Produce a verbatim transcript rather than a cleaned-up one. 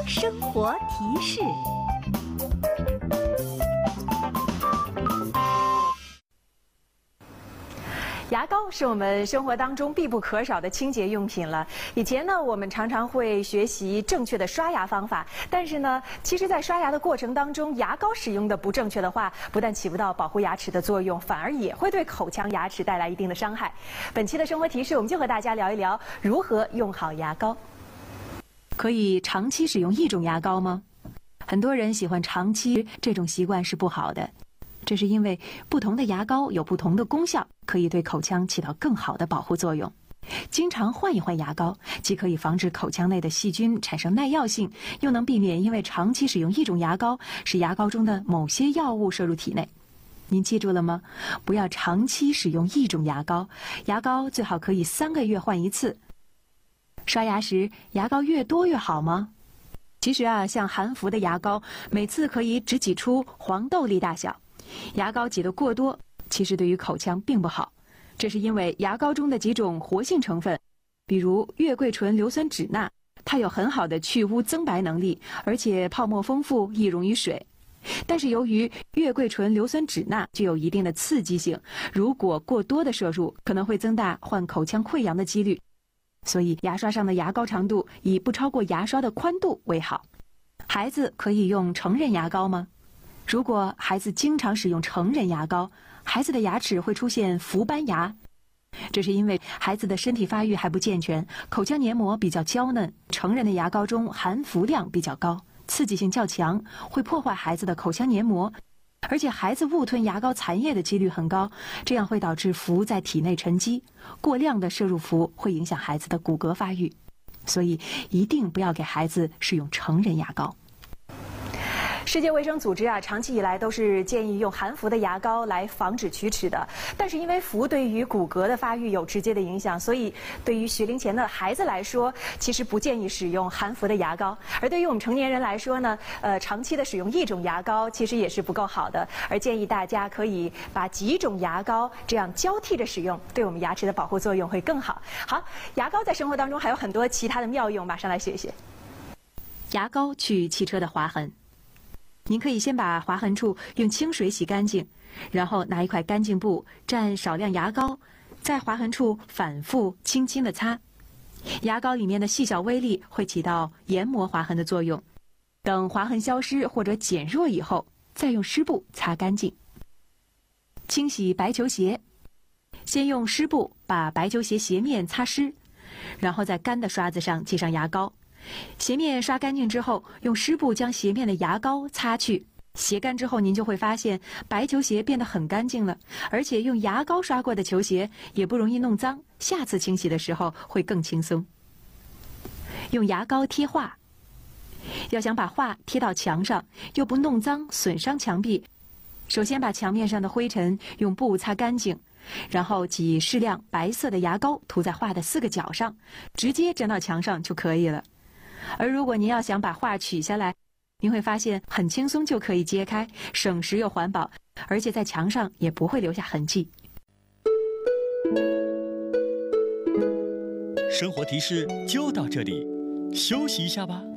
生活提示。牙膏是我们生活当中必不可少的清洁用品了。以前呢，我们常常会学习正确的刷牙方法，但是呢，其实在刷牙的过程当中，牙膏使用的不正确的话，不但起不到保护牙齿的作用，反而也会对口腔牙齿带来一定的伤害。本期的生活提示，我们就和大家聊一聊如何用好牙膏。可以长期使用一种牙膏吗？很多人喜欢长期，这种习惯是不好的。这是因为不同的牙膏有不同的功效，可以对口腔起到更好的保护作用。经常换一换牙膏，既可以防止口腔内的细菌产生耐药性，又能避免因为长期使用一种牙膏，使牙膏中的某些药物摄入体内。您记住了吗？不要长期使用一种牙膏，牙膏最好可以三个月换一次。刷牙时，牙膏越多越好吗？其实啊，像含氟的牙膏，每次可以只挤出黄豆粒大小。牙膏挤得过多，其实对于口腔并不好。这是因为牙膏中的几种活性成分，比如月桂醇硫酸酯钠，它有很好的去污增白能力，而且泡沫丰富，易溶于水。但是由于月桂醇硫酸酯钠具有一定的刺激性，如果过多的摄入，可能会增大患口腔溃疡的几率。所以牙刷上的牙膏长度以不超过牙刷的宽度为好。孩子可以用成人牙膏吗？如果孩子经常使用成人牙膏，孩子的牙齿会出现氟斑牙，这是因为孩子的身体发育还不健全，口腔黏膜比较娇嫩，成人的牙膏中含氟量比较高，刺激性较强，会破坏孩子的口腔黏膜，而且孩子误吞牙膏残液的几率很高，这样会导致氟在体内沉积，过量的摄入氟会影响孩子的骨骼发育，所以一定不要给孩子使用成人牙膏。世界卫生组织啊，长期以来都是建议用含氟的牙膏来防止龋齿的。但是因为氟对于骨骼的发育有直接的影响，所以对于学龄前的孩子来说，其实不建议使用含氟的牙膏。而对于我们成年人来说呢，呃，长期的使用一种牙膏其实也是不够好的。而建议大家可以把几种牙膏这样交替着使用，对我们牙齿的保护作用会更好。好，牙膏在生活当中还有很多其他的妙用，马上来学一学。牙膏去汽车的划痕。您可以先把划痕处用清水洗干净，然后拿一块干净布蘸少量牙膏，在划痕处反复轻轻地擦。牙膏里面的细小微粒会起到研磨划痕的作用。等划痕消失或者减弱以后，再用湿布擦干净。清洗白球鞋，先用湿布把白球鞋鞋面擦湿，然后在干的刷子上系上牙膏。鞋面刷干净之后，用湿布将鞋面的牙膏擦去。鞋干之后，您就会发现白球鞋变得很干净了，而且用牙膏刷过的球鞋也不容易弄脏，下次清洗的时候会更轻松。用牙膏贴画，要想把画贴到墙上，又不弄脏损伤墙壁，首先把墙面上的灰尘用布擦干净，然后挤适量白色的牙膏涂在画的四个角上，直接粘到墙上就可以了。而如果您要想把画取下来，您会发现很轻松就可以揭开，省时又环保，而且在墙上也不会留下痕迹。 生活提示就到这里，休息一下吧。